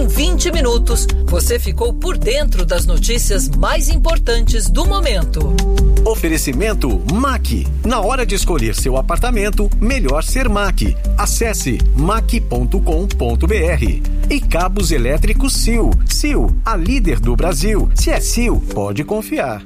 Em 20 minutos, você ficou por dentro das notícias mais importantes do momento. Oferecimento MAC. Na hora de escolher seu apartamento, melhor ser MAC. Acesse mac.com.br. E cabos elétricos Sil. Sil, a líder do Brasil. Se é Sil, pode confiar.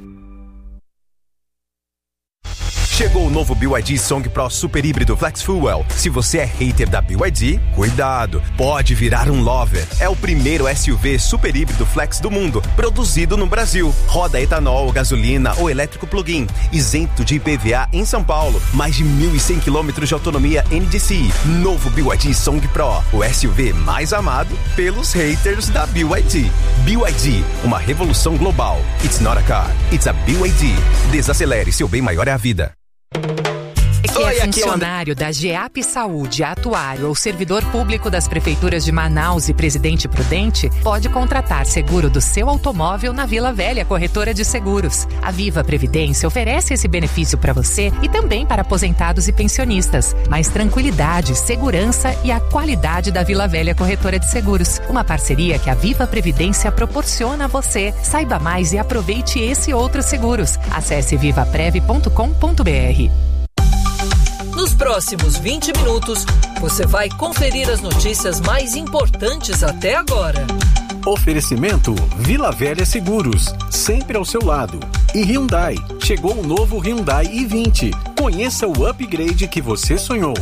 Chegou o novo BYD Song Pro Super Híbrido Flex Fuel. Se você é hater da BYD, cuidado, pode virar um lover. É o primeiro SUV super híbrido flex do mundo, produzido no Brasil. Roda etanol, gasolina ou elétrico plug-in, isento de IPVA em São Paulo. Mais de 1.100 km de autonomia NDCi. Novo BYD Song Pro, o SUV mais amado pelos haters da BYD. BYD, uma revolução global. It's not a car, it's a BYD. Desacelere, seu bem maior é a vida. É funcionário da GEAP Saúde, atuário ou servidor público das prefeituras de Manaus e Presidente Prudente, pode contratar seguro do seu automóvel na Vila Velha Corretora de Seguros. A Viva Previdência oferece esse benefício para você e também para aposentados e pensionistas. Mais tranquilidade, segurança e a qualidade da Vila Velha Corretora de Seguros. Uma parceria que a Viva Previdência proporciona a você. Saiba mais e aproveite esse e outros seguros. Acesse vivaprev.com.br. Nos próximos 20 minutos, você vai conferir as notícias mais importantes até agora. Oferecimento Vila Velha Seguros, sempre ao seu lado. E Hyundai, chegou o novo Hyundai i20. Conheça o upgrade que você sonhou.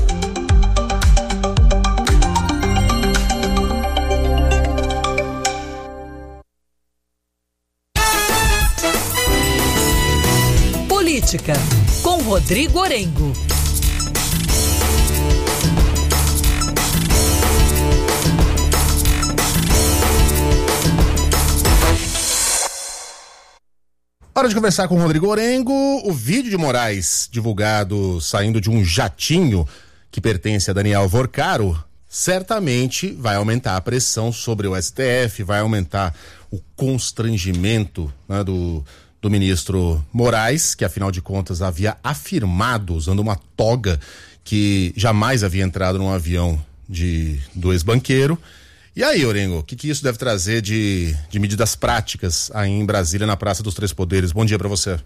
Política, com Rodrigo Orengo. Hora de conversar com o Rodrigo Orengo. O vídeo de Moraes divulgado saindo de um jatinho que pertence a Daniel Vorcaro certamente vai aumentar a pressão sobre o STF, vai aumentar o constrangimento, né, do ministro Moraes, que afinal de contas havia afirmado, usando uma toga, que jamais havia entrado num avião do ex-banqueiro. E aí, Orengo, o que isso deve trazer de medidas práticas aí em Brasília, na Praça dos Três Poderes? Bom dia para você.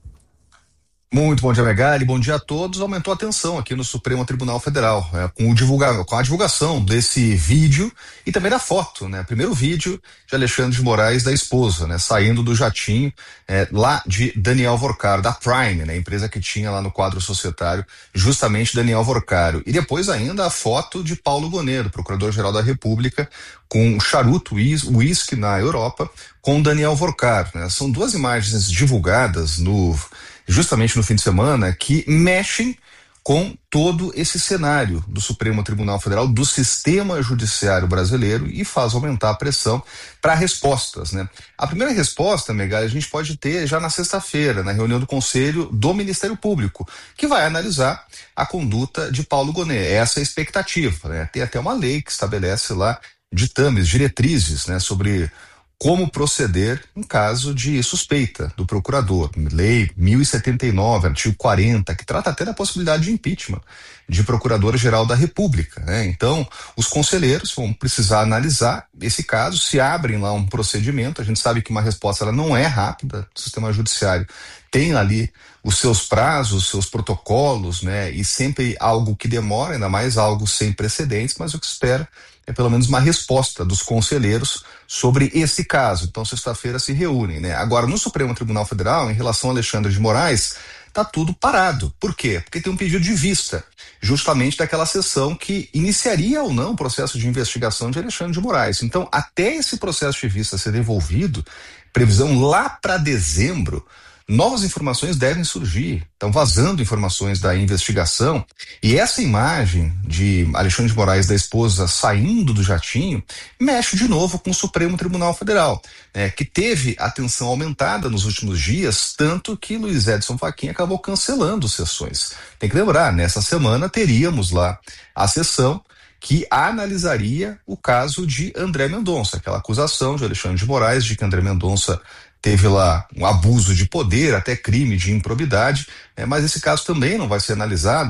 Muito bom dia, Megali. Bom dia a todos. Aumentou a tensão aqui no Supremo Tribunal Federal, com a divulgação desse vídeo e também da foto, né? Primeiro vídeo de Alexandre de Moraes, da esposa, né? Saindo do jatinho lá de Daniel Vorcaro, da Prime, né? Empresa que tinha lá no quadro societário justamente Daniel Vorcaro. E depois ainda a foto de Paulo Gonet, Procurador-Geral da República, com charuto, uísque na Europa, com Daniel Vorcaro, né? São duas imagens divulgadas justamente no fim de semana, que mexem com todo esse cenário do Supremo Tribunal Federal, do sistema judiciário brasileiro, e faz aumentar a pressão para respostas, né? A primeira resposta, Megali, a gente pode ter já na sexta-feira, na reunião do Conselho do Ministério Público, que vai analisar a conduta de Paulo Gonet. Essa é a expectativa, né? Tem até uma lei que estabelece lá ditames, diretrizes, né, sobre como proceder em caso de suspeita do procurador. Lei 1079, artigo 40, que trata até da possibilidade de impeachment de Procurador-Geral da República, né? Então, os conselheiros vão precisar analisar esse caso, se abrem lá um procedimento. A gente sabe que uma resposta ela não é rápida, o sistema judiciário tem ali os seus prazos, os seus protocolos, né? E sempre algo que demora, ainda mais algo sem precedentes, mas o que espera é pelo menos uma resposta dos conselheiros sobre esse caso. Então, sexta-feira se reúnem, né? Agora, no Supremo Tribunal Federal, em relação a Alexandre de Moraes, tá tudo parado. Por quê? Porque tem um pedido de vista, justamente daquela sessão que iniciaria ou não o processo de investigação de Alexandre de Moraes. Então, até esse processo de vista ser devolvido, previsão lá para dezembro, novas informações devem surgir. Estão vazando informações da investigação, e essa imagem de Alexandre de Moraes, da esposa, saindo do jatinho, mexe de novo com o Supremo Tribunal Federal, né, que teve atenção aumentada nos últimos dias, tanto que Luiz Edson Fachin acabou cancelando sessões. Tem que lembrar, nessa semana teríamos lá a sessão que analisaria o caso de André Mendonça, aquela acusação de Alexandre de Moraes de que André Mendonça teve lá um abuso de poder, até crime de improbidade, mas esse caso também não vai ser analisado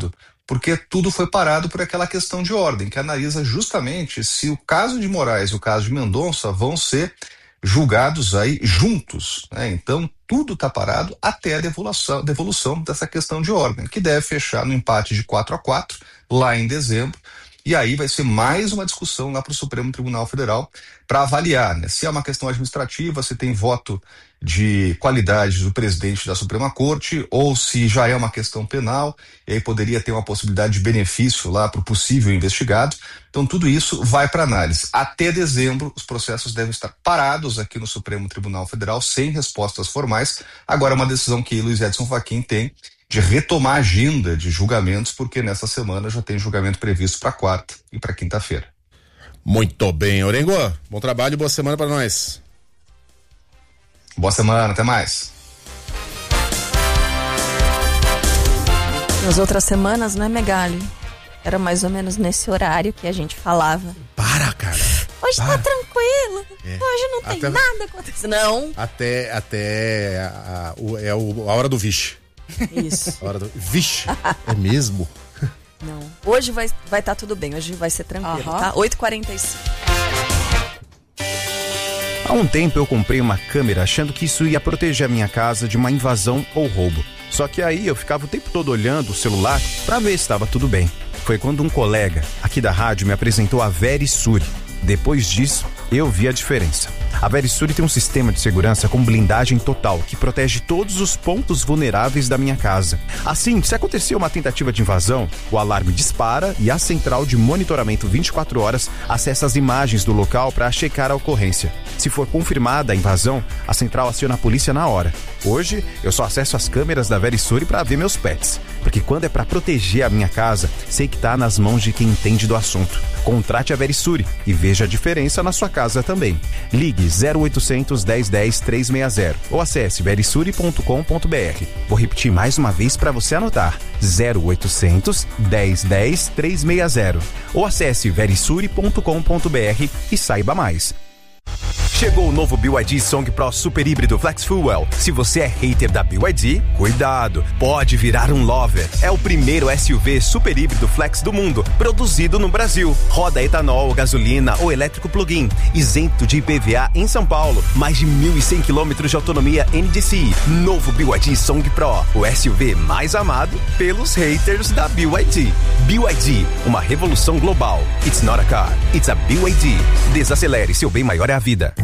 porque tudo foi parado por aquela questão de ordem, que analisa justamente se o caso de Moraes e o caso de Mendonça vão ser julgados aí juntos, né? Então tudo está parado até a devolução dessa questão de ordem, que deve fechar no empate de 4-4 lá em dezembro. E aí vai ser mais uma discussão lá para o Supremo Tribunal Federal para avaliar, né, se é uma questão administrativa, se tem voto de qualidade do presidente da Suprema Corte, ou se já é uma questão penal, e aí poderia ter uma possibilidade de benefício lá para o possível investigado. Então tudo isso vai para análise. Até dezembro os processos devem estar parados aqui no Supremo Tribunal Federal, sem respostas formais. Agora uma decisão que Luiz Edson Fachin tem de retomar a agenda de julgamentos, porque nessa semana já tem julgamento previsto para quarta e para quinta-feira. Muito bem, Orengo, bom trabalho e boa semana para nós. Boa semana, até mais. Nas outras semanas, né, Megali? Era mais ou menos nesse horário que a gente falava. Para, cara. Hoje tá tranquilo. Hoje não tem nada acontecendo. Não. Até a hora do vixe. Isso. A hora do... Vixe, é mesmo? Não. Hoje vai estar tudo bem. Hoje vai ser tranquilo, tá? 8h45. Há um tempo eu comprei uma câmera achando que isso ia proteger a minha casa de uma invasão ou roubo. Só que aí eu ficava o tempo todo olhando o celular pra ver se estava tudo bem. Foi quando um colega aqui da rádio me apresentou a Verisure. Depois disso, eu vi a diferença. A Verisure tem um sistema de segurança com blindagem total que protege todos os pontos vulneráveis da minha casa. Assim, se acontecer uma tentativa de invasão, o alarme dispara e a central de monitoramento 24 horas acessa as imagens do local para checar a ocorrência. Se for confirmada a invasão, a central aciona a polícia na hora. Hoje, eu só acesso as câmeras da Verisure para ver meus pets, porque quando é para proteger a minha casa, sei que tá nas mãos de quem entende do assunto. Contrate a Verisure e veja a diferença na sua casa também. Ligue 0800 1010 360 ou acesse verisure.com.br. Vou repetir mais uma vez para você anotar. 0800 1010 360 ou acesse verisure.com.br e saiba mais. Chegou o novo BYD Song Pro Super Híbrido Flex Fuel. Se você é hater da BYD, cuidado, pode virar um lover. É o primeiro SUV super híbrido flex do mundo, produzido no Brasil. Roda etanol, gasolina ou elétrico plug-in, isento de IPVA em São Paulo. Mais de 1.100 km de autonomia NDCi. Novo BYD Song Pro, o SUV mais amado pelos haters da BYD. BYD, uma revolução global. It's not a car, it's a BYD. Desacelere, seu bem maior é a vida.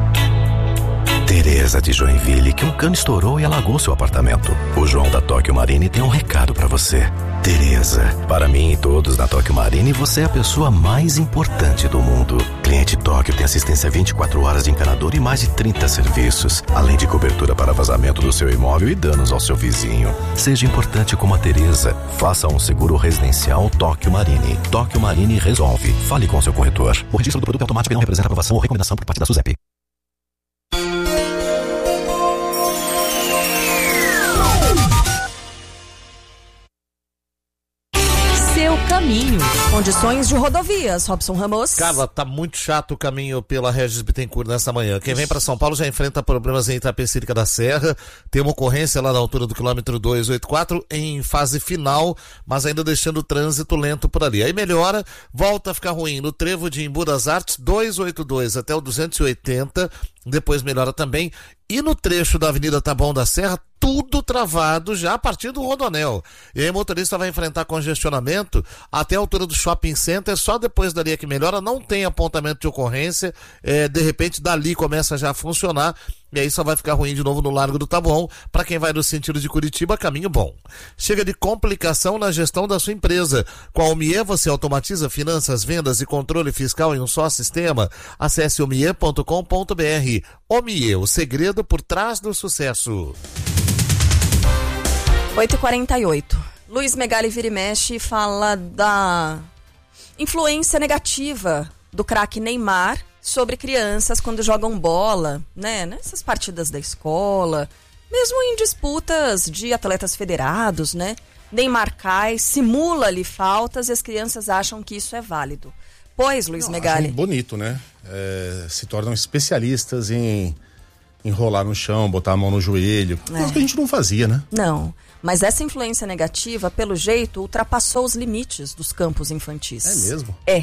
Tereza de Joinville, que um cano estourou e alagou seu apartamento. O João da Tóquio Marine tem um recado pra você. Tereza, para mim e todos da Tóquio Marine, você é a pessoa mais importante do mundo. Cliente Tóquio tem assistência 24 horas de encanador e mais de 30 serviços, além de cobertura para vazamento do seu imóvel e danos ao seu vizinho. Seja importante como a Tereza. Faça um seguro residencial Tóquio Marine. Tóquio Marine resolve. Fale com seu corretor. O registro do produto é automático e não representa aprovação ou recomendação por parte da SUSEP. Caminho. Condições de rodovias, Robson Ramos. Carla, tá muito chato o caminho pela Regis Bittencourt nessa manhã. Quem vem para São Paulo já enfrenta problemas em Itapecerica da Serra. Tem uma ocorrência lá na altura do quilômetro 284 em fase final, mas ainda deixando o trânsito lento por ali. Aí melhora, volta a ficar ruim no trevo de Embu das Artes, 282 até o 280, depois melhora também. E no trecho da Avenida Taboão da Serra, tudo travado já a partir do Rodonel. E aí o motorista vai enfrentar congestionamento até a altura do Shopping Center, só depois dali é que melhora, não tem apontamento de ocorrência, de repente dali começa já a funcionar, e aí só vai ficar ruim de novo no Largo do Taboão. Para quem vai no sentido de Curitiba, caminho bom. Chega de complicação na gestão da sua empresa. Com a Omie você automatiza finanças, vendas e controle fiscal em um só sistema. Acesse omie.com.br. Omie, o segredo por trás do sucesso. 8h48. Luiz Megali vira e mexe e fala da influência negativa do craque Neymar sobre crianças quando jogam bola, né? Nessas partidas da escola, mesmo em disputas de atletas federados, né? Neymar cai, simula ali faltas e as crianças acham que isso é válido. Pois, Luiz Megali. Bonito, né? Se tornam especialistas em enrolar no chão, botar a mão no joelho. Coisa que a gente não fazia, né? Não. Mas essa influência negativa, pelo jeito, ultrapassou os limites dos campos infantis. É mesmo? É.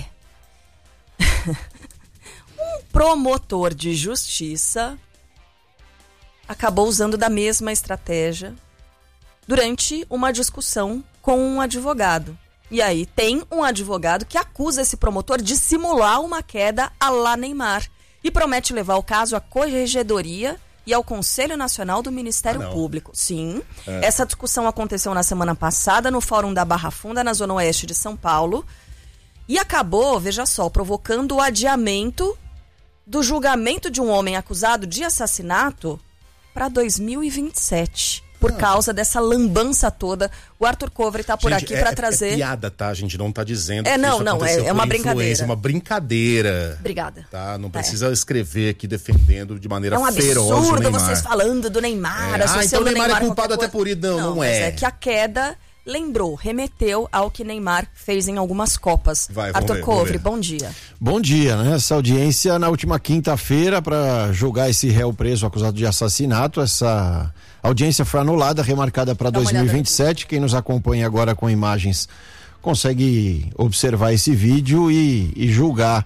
Um promotor de justiça acabou usando da mesma estratégia durante uma discussão com um advogado. E aí tem um advogado que acusa esse promotor de simular uma queda à la Neymar e promete levar o caso à Corregedoria e ao Conselho Nacional do Ministério Público. Sim, essa discussão aconteceu na semana passada no Fórum da Barra Funda, na Zona Oeste de São Paulo, e acabou, veja só, provocando o adiamento do julgamento de um homem acusado de assassinato para 2027. Por causa dessa lambança toda. O Arthur Covre tá por aqui para trazer... É piada, tá? A gente não tá dizendo que não, isso não, é uma brincadeira. É uma brincadeira. Obrigada. Tá? Não precisa escrever aqui defendendo de maneira feroz o absurdo Neymar. Vocês falando do Neymar. Então o Neymar é culpado até por isso. Não Mas é. É que a queda remeteu ao que Neymar fez em algumas Copas. Arthur Covre, bom dia. Bom dia, né? Essa audiência na última quinta-feira para julgar esse réu preso acusado de assassinato. Essa audiência foi anulada, remarcada para 2027. Quem nos acompanha agora com imagens consegue observar esse vídeo e julgar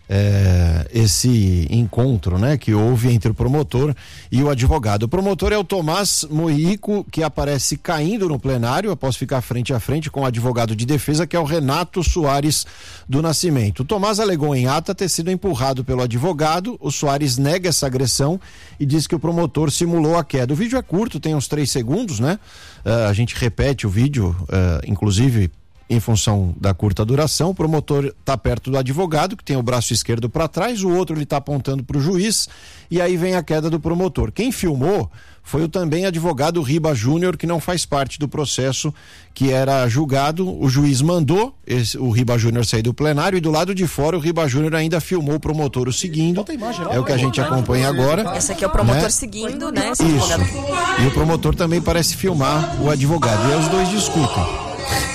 esse encontro, né, que houve entre o promotor e o advogado. O promotor é o Tomás Moico, que aparece caindo no plenário após ficar frente a frente com o advogado de defesa, que é o Renato Soares do Nascimento. O Tomás alegou em ata ter sido empurrado pelo advogado. O Soares nega essa agressão e diz que o promotor simulou a queda. O vídeo é curto, tem uns 3 segundos, né? A gente repete o vídeo, inclusive em função da curta duração. O promotor está perto do advogado, que tem o braço esquerdo para trás, o outro ele está apontando para o juiz, e aí vem a queda do promotor. Quem filmou foi o também advogado Riba Júnior, que não faz parte do processo que era julgado. O juiz mandou o Riba Júnior sair do plenário, e do lado de fora o Riba Júnior ainda filmou o promotor o seguindo. É o que a gente acompanha agora. Esse aqui é o promotor seguindo, né? Isso. E o promotor também parece filmar o advogado, e aí os dois discutem.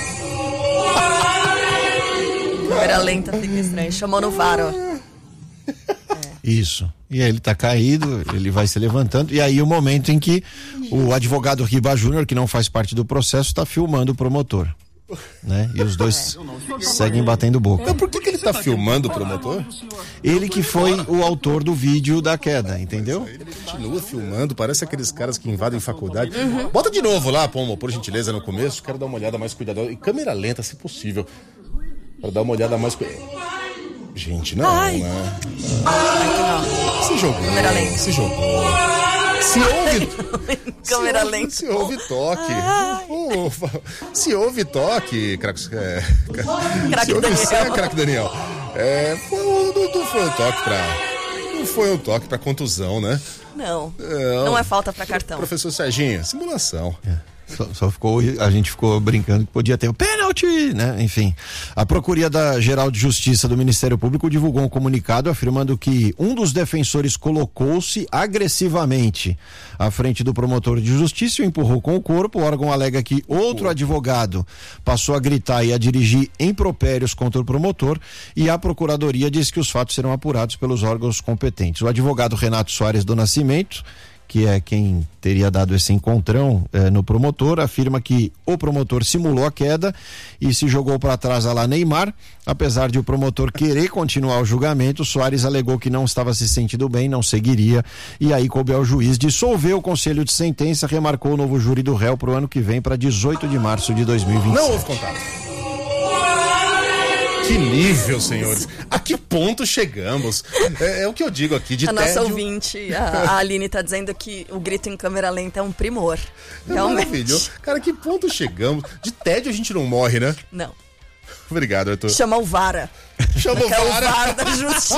Câmera lenta fica estranho. Chamou no VAR, ó. Isso. E aí ele tá caído, ele vai se levantando, e aí o momento em que o advogado Riba Júnior, que não faz parte do processo, tá filmando o promotor, né? E os dois seguem batendo boca. Então por que ele tá filmando o promotor? Ele que foi o autor do vídeo da queda, entendeu? Ele continua filmando, parece aqueles caras que invadem faculdade. Bota de novo lá, Pomo, por gentileza, no começo. Quero dar uma olhada mais cuidadosa. E câmera lenta, se possível. Para dar uma olhada mais... Gente, não, né? Se jogou. Câmera lenta. Se jogou. Se houve... Câmera lenta. Se houve toque. Se houve toque, craque Daniel. Não foi um toque pra... Não foi um toque pra contusão, né? Não é falta pra cartão. Professor Serginho, simulação. A gente ficou brincando que podia ter o pênalti, né? Enfim, a Procuradoria-Geral de Justiça do Ministério Público divulgou um comunicado afirmando que um dos defensores colocou-se agressivamente à frente do promotor de justiça e o empurrou com o corpo. O órgão alega que outro advogado passou a gritar e a dirigir impropérios contra o promotor, e a Procuradoria diz que os fatos serão apurados pelos órgãos competentes. O advogado Renato Soares do Nascimento, que é quem teria dado esse encontrão no promotor, afirma que o promotor simulou a queda e se jogou para trás a lá Neymar. Apesar de o promotor querer continuar o julgamento, Soares alegou que não estava se sentindo bem, não seguiria, e aí coube ao juiz dissolver o conselho de sentença, remarcou o novo júri do réu para o ano que vem, para 18 de março de 2027. Não houve contato. Que nível, senhores. A que ponto chegamos? É o que eu digo aqui, de tédio. Nossa ouvinte, a Aline tá dizendo que o grito em câmera lenta é um primor. Realmente. Cara, que ponto chegamos? De tédio a gente não morre, né? Não. Obrigado, Arthur. Chama o Vara. Chama o Vara. É o Vara da Justiça.